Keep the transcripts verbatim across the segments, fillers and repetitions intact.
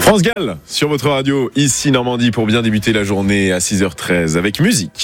France Gall sur votre radio, ici Normandie, pour bien débuter la journée à six heures treize avec musique.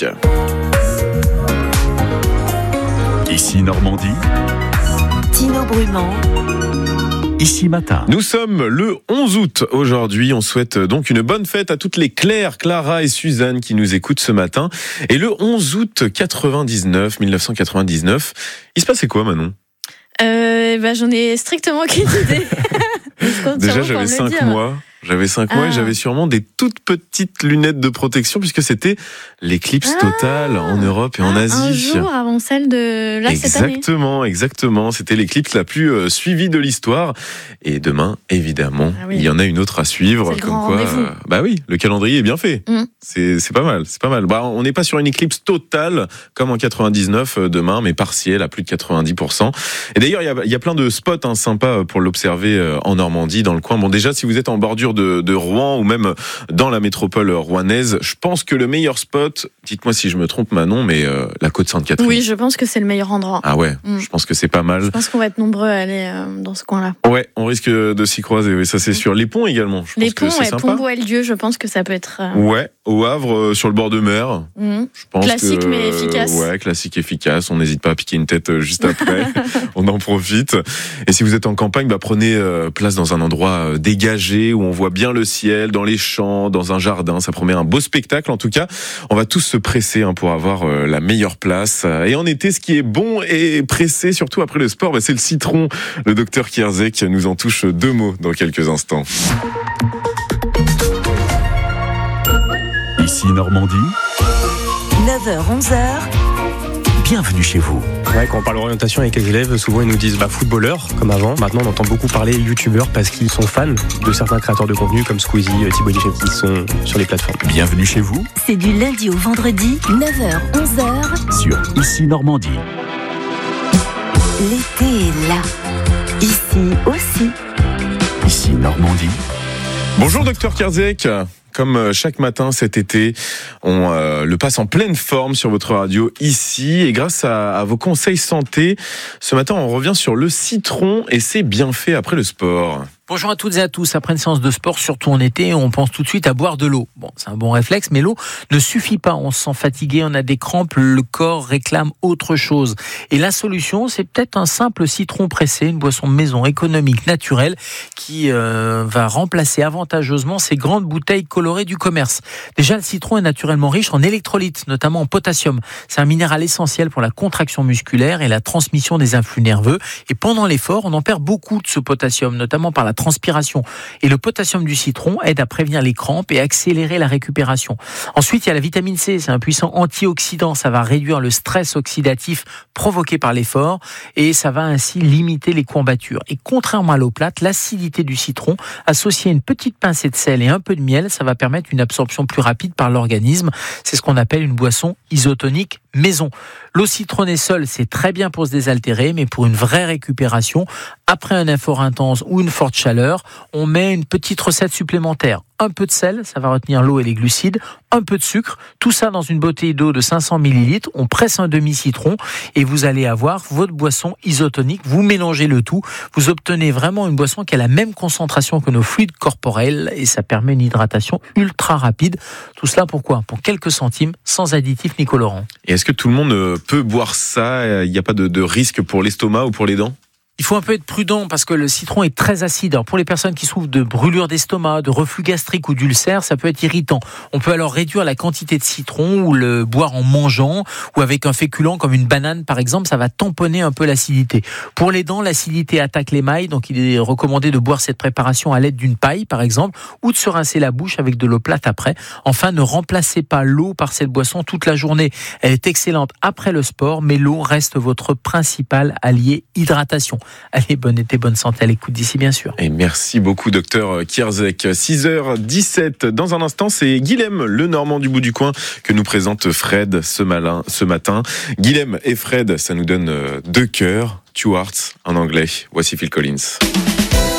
Ici Normandie, Tino Brumand. Ici Matin. Nous sommes le onze août aujourd'hui. On souhaite donc une bonne fête à toutes les Claire, Clara et Suzanne qui nous écoutent ce matin. Et le onze août quatre-vingt-dix-neuf, mille neuf cent quatre-vingt-dix-neuf, il se passait quoi, Manon ? euh, bah, J'en ai strictement aucune idée. Déjà, j'avais cinq mois. J'avais cinq mois ah. et j'avais sûrement des toutes petites lunettes de protection puisque c'était l'éclipse ah. totale en Europe et ah, en Asie. Un jour avant celle de là cette année. Exactement, exactement. C'était l'éclipse la plus euh, suivie de l'histoire. Et demain, évidemment, ah oui. il y en a une autre à suivre. C'est le comme grand quoi, rendez-vous. euh, bah oui, le calendrier est bien fait. Mmh. C'est, c'est pas mal, c'est pas mal. Bah, on n'est pas sur une éclipse totale comme en quatre-vingt-dix-neuf euh, demain, mais partielle à plus de quatre-vingt-dix pour cent. Et d'ailleurs, il y a, il y a plein de spots hein, sympas pour l'observer euh, en Normandie, dans le coin. Bon, déjà, si vous êtes en bordure de, de Rouen ou même dans la métropole rouennaise, je pense que le meilleur spot, dites-moi si je me trompe Manon, mais euh, la côte Sainte-Catherine. Oui, je pense que c'est le meilleur endroit. Ah ouais, mmh. je pense que c'est pas mal. Je pense qu'on va être nombreux à aller euh, dans ce coin-là. Ouais, on risque de s'y croiser, oui, ça c'est sûr. Les ponts également, je Les pense ponts, que c'est ouais, sympa. Pont-Boël-Dieu, je pense que ça peut être... Euh... Ouais, au Havre, euh, sur le bord de mer. Mmh. Je pense classique que, mais efficace. Euh, ouais, classique efficace. On n'hésite pas à piquer une tête euh, juste après. On en profite. Et si vous êtes en campagne, bah, prenez euh, place dans un endroit euh, dégagé où on voit bien le ciel, dans les champs, dans un jardin. Ça promet un beau spectacle. En tout cas, on va tous se presser hein, pour avoir euh, la meilleure place. Et en été, ce qui est bon et pressé, surtout après le sport, bah, c'est le citron. Le docteur Kierzek nous en touche deux mots dans quelques instants. Ici Normandie, neuf heures onze heures. bienvenue chez vous. Ouais, quand on parle orientation avec les élèves, souvent ils nous disent bah, footballeur, comme avant. Maintenant, on entend beaucoup parler youtubeurs parce qu'ils sont fans de certains créateurs de contenu comme Squeezie, Thibaut Inchep qui sont sur les plateformes. Bienvenue chez vous. C'est du lundi au vendredi, neuf heures onze heures. Sur Ici Normandie. L'été est là. Ici aussi. Ici Normandie. Bonjour docteur Kierzek. Comme chaque matin cet été, on euh, le passe en pleine forme sur votre radio ici. Et grâce à, à vos conseils santé, ce matin, on revient sur le citron et ses bienfaits après le sport. Bonjour à toutes et à tous. Après une séance de sport, surtout en été, on pense tout de suite à boire de l'eau. Bon, c'est un bon réflexe, mais l'eau ne suffit pas. On se sent fatigué, on a des crampes, le corps réclame autre chose. Et la solution, c'est peut-être un simple citron pressé, une boisson maison économique, naturelle, qui euh, va remplacer avantageusement ces grandes bouteilles colorées du commerce. Déjà, le citron est naturellement riche en électrolytes, notamment en potassium. C'est un minéral essentiel pour la contraction musculaire et la transmission des influx nerveux. Et pendant l'effort, on en perd beaucoup de ce potassium, notamment par la transpiration. Et le potassium du citron aide à prévenir les crampes et accélérer la récupération. Ensuite, il y a la vitamine C. C'est un puissant antioxydant. Ça va réduire le stress oxydatif provoqué par l'effort et ça va ainsi limiter les courbatures. Et contrairement à l'eau plate, l'acidité du citron, associée à une petite pincée de sel et un peu de miel, ça va permettre une absorption plus rapide par l'organisme. C'est ce qu'on appelle une boisson isotonique maison. L'eau citronnée seule, c'est très bien pour se désaltérer, mais pour une vraie récupération, après un effort intense ou une forte chaleur, on met une petite recette supplémentaire. Un peu de sel, ça va retenir l'eau et les glucides, un peu de sucre, tout ça dans une bouteille d'eau de cinq cents millilitres, on presse un demi-citron et vous allez avoir votre boisson isotonique, vous mélangez le tout, vous obtenez vraiment une boisson qui a la même concentration que nos fluides corporels et ça permet une hydratation ultra rapide. Tout cela pourquoi ? Pour quelques centimes, sans additifs ni colorants. Et est-ce que tout le monde peut boire ça ? Il n'y a pas de, de risque pour l'estomac ou pour les dents ? Il faut un peu être prudent parce que le citron est très acide. Alors pour les personnes qui souffrent de brûlure d'estomac, de reflux gastrique ou d'ulcère, ça peut être irritant. On peut alors réduire la quantité de citron ou le boire en mangeant ou avec un féculent comme une banane par exemple, ça va tamponner un peu l'acidité. Pour les dents, l'acidité attaque l'émail, donc il est recommandé de boire cette préparation à l'aide d'une paille par exemple ou de se rincer la bouche avec de l'eau plate après. Enfin, ne remplacez pas l'eau par cette boisson toute la journée. Elle est excellente après le sport, mais l'eau reste votre principal allié hydratation. Allez, bonne été, bonne santé à l'écoute d'ici, bien sûr. Et merci beaucoup, docteur Kierzek. six heures dix-sept. Dans un instant, c'est Guilhem, le Normand du bout du coin, que nous présente Fred ce, malin, ce matin. Guilhem et Fred, ça nous donne deux cœurs. Two Hearts en anglais. Voici Phil Collins.